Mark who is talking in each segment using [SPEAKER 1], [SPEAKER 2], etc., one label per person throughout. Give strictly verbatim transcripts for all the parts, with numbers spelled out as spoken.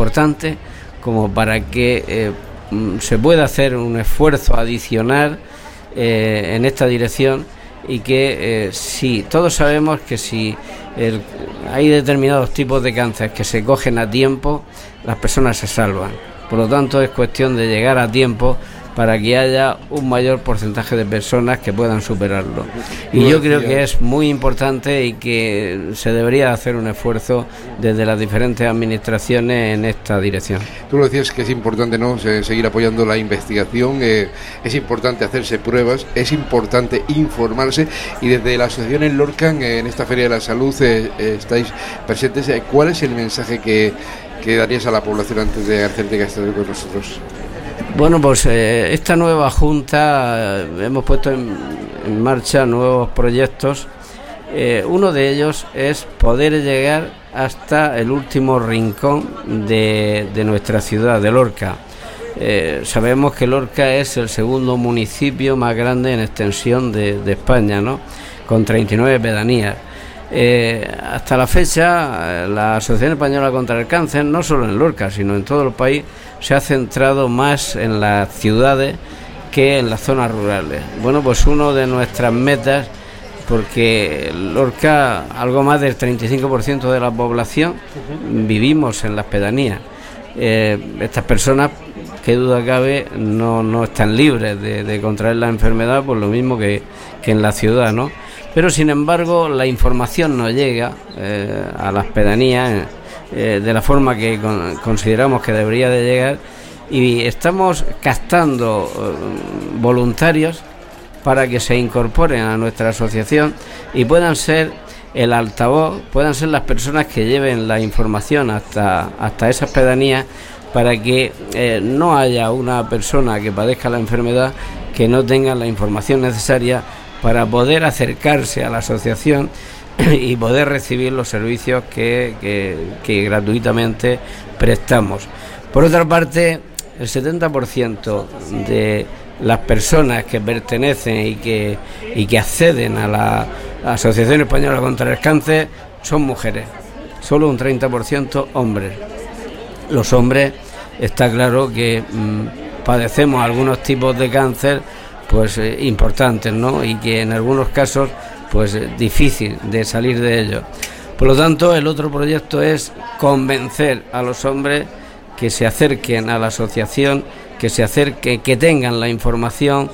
[SPEAKER 1] importante como para que eh, se pueda hacer un esfuerzo adicional eh, en esta dirección, y que eh, si todos sabemos que si el, hay determinados tipos de cáncer que se cogen a tiempo, las personas se salvan. Por lo tanto, es cuestión de llegar a tiempo para que haya un mayor porcentaje de personas que puedan superarlo. Y yo creo que es muy importante y que se debería hacer un esfuerzo desde las diferentes administraciones en esta dirección.
[SPEAKER 2] Tú lo decías, que es importante, ¿no?, seguir apoyando la investigación, eh, es importante hacerse pruebas, es importante informarse, y desde la asociación en Lorca, en esta Feria de la Salud, eh, eh, estáis presentes. ¿Cuál es el mensaje que, que darías a la población antes de hacerte que estés con nosotros?
[SPEAKER 1] Bueno, pues eh, esta nueva Junta eh, hemos puesto en, en marcha nuevos proyectos. Eh, uno de ellos es poder llegar hasta el último rincón de, de nuestra ciudad, de Lorca. Eh, sabemos que Lorca es el segundo municipio más grande en extensión de, de España, ¿no?, con treinta y nueve pedanías. Eh, hasta la fecha, la Asociación Española contra el Cáncer, no solo en Lorca, sino en todo el país, se ha centrado más en las ciudades que en las zonas rurales. Bueno, pues una de nuestras metas, porque Lorca, algo más del treinta y cinco por ciento de la población vivimos en las pedanías. Eh, estas personas, qué duda cabe, no, no están libres de, de contraer la enfermedad, por lo mismo que, que en la ciudad, ¿no? Pero sin embargo la información no llega eh, a las pedanías eh, de la forma que con, consideramos que debería de llegar, y estamos captando eh, voluntarios para que se incorporen a nuestra asociación y puedan ser el altavoz, puedan ser las personas que lleven la información hasta, hasta esas pedanías, para que eh, no haya una persona que padezca la enfermedad que no tenga la información necesaria para poder acercarse a la asociación y poder recibir los servicios que, que, que gratuitamente prestamos. Por otra parte, el setenta por ciento de las personas que pertenecen y que, y que acceden a la Asociación Española contra el Cáncer son mujeres, solo un treinta por ciento hombres. Los hombres, está claro que mmm, padecemos algunos tipos de cáncer pues eh, importantes, ¿no?, y que en algunos casos pues eh, difícil de salir de ellos. Por lo tanto, el otro proyecto es convencer a los hombres que se acerquen a la asociación, que se acerquen, que tengan la información,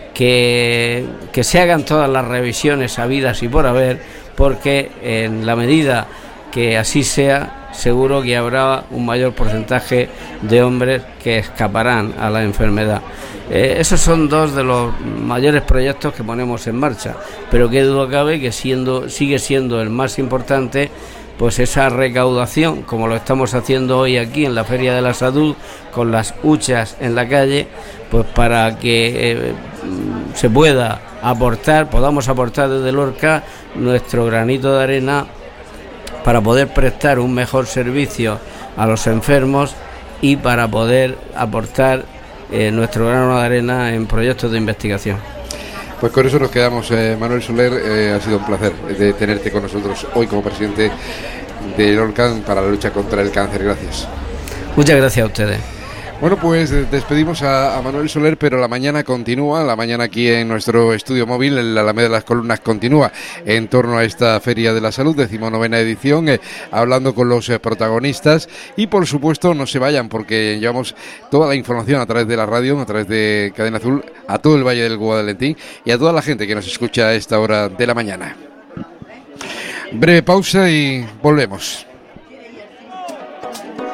[SPEAKER 1] que, que se hagan todas las revisiones habidas y por haber, porque en la medida que así sea, seguro que habrá un mayor porcentaje de hombres que escaparán a la enfermedad. Eh, esos son dos de los mayores proyectos que ponemos en marcha, pero qué duda cabe que siendo, sigue siendo el más importante, pues esa recaudación, como lo estamos haciendo hoy aquí en la Feria de la Salud, con las huchas en la calle, pues para que eh, se pueda aportar, podamos aportar desde Lorca nuestro granito de arena para poder prestar un mejor servicio a los enfermos y para poder aportar eh, nuestro grano de arena en proyectos de investigación.
[SPEAKER 2] Pues con eso nos quedamos, eh, Manuel Soler. Eh, ha sido un placer de tenerte con nosotros hoy como presidente de Lorca para la lucha contra el cáncer. Gracias.
[SPEAKER 1] Muchas gracias a ustedes.
[SPEAKER 2] Bueno, pues despedimos a, a Manuel Soler, pero la mañana continúa, la mañana aquí en nuestro estudio móvil, en la Alameda de las Columnas, continúa en torno a esta Feria de la Salud, decimonovena edición, eh, hablando con los eh, protagonistas, y por supuesto no se vayan, porque llevamos toda la información a través de la radio, a través de Cadena Azul, a todo el Valle del Guadalentín y a toda la gente que nos escucha a esta hora de la mañana. Breve pausa y volvemos.